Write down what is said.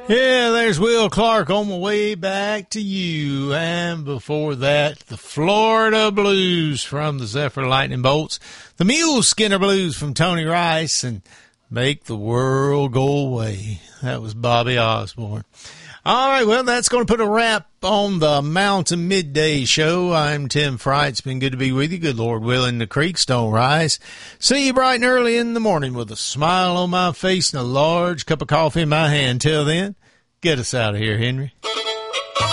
Yeah, there's Will Clark on my way back to you. And before that, the Florida Blues from the Zephyr Lightning Bolts, the Mule Skinner Blues from Tony Rice, and Make the World Go Away. That was Bobby Osborne. All right, well, that's going to put a wrap on the Mountain Midday Show. I'm Tim Fry. It's been good to be with you. Good Lord willing, the creeks don't rise. See you bright and early in the morning with a smile on my face and a large cup of coffee in my hand. Till then, get us out of here, Henry.